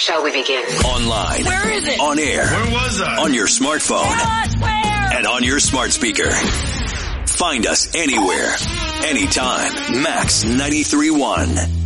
shall we begin? Online. Where is it? On air. Where was I? On your smartphone. Tell us where. And on your smart speaker. Find us anywhere, anytime. Max 93.1.